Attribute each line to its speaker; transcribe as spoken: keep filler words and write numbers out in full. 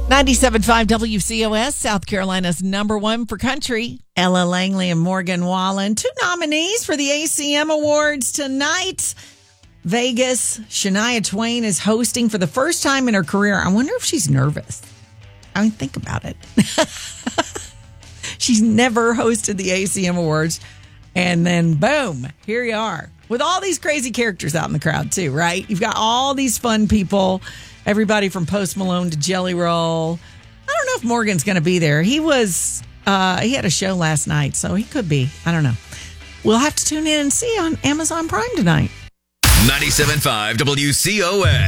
Speaker 1: ninety-seven point five W C O S, South Carolina's number one for country. Ella Langley and Morgan Wallen, two nominees for the A C M Awards tonight. Vegas, Shania Twain is hosting for the first time in her career. I wonder if she's nervous. I mean, think about it. She's never hosted the A C M Awards. And then, boom, here you are. With all these crazy characters out in the crowd, too, right? You've got all these fun people. Everybody from Post Malone to Jelly Roll. I don't know if Morgan's going to be there. He was, uh, he had a show last night, so he could be. I don't know. We'll have to tune in and see on Amazon Prime tonight.
Speaker 2: ninety-seven point five W C O S.